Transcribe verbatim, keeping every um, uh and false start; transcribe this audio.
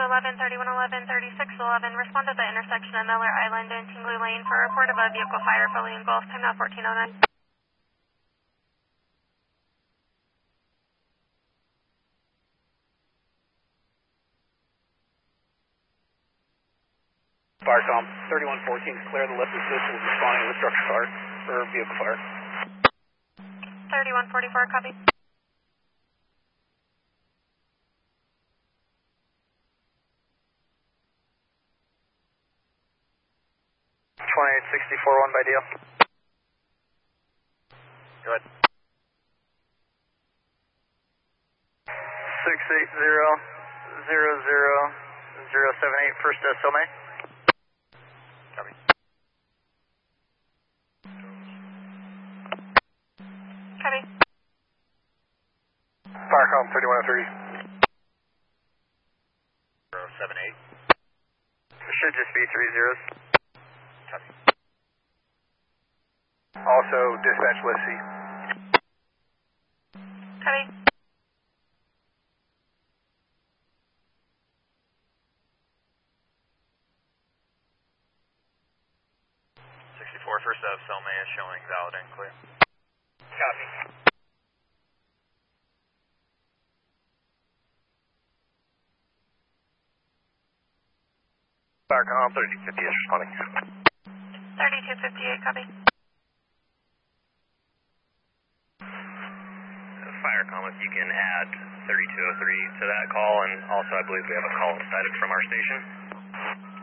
eleven, thirty-one eleven, thirty-six eleven. Respond to the intersection of Miller Island and Tingley Lane for a report of a vehicle fire fully engulfed. Time now fourteen oh nine. Firecom, thirty-one fourteen is clear. The lift position is responding to the structure fire, or vehicle fire. thirty-one forty-four, copy. twenty-eight sixty-four, one by deal. Go ahead. six eight zero, zero zero, zero seven eight, first uh, Somay. Copy. Copy. Firecom, thirty-one oh three. zero seven eight. It should just be three zeros. Copy. Also, dispatch, let's see. Copy. sixty-four, first out of Selma is showing valid and clear. Copy. Firecom, thirty-two fifty is responding. thirty-two fifty-eight, copy. Firecom, if you can add thirty-two oh three to that call, and also I believe we have a call cited from our station.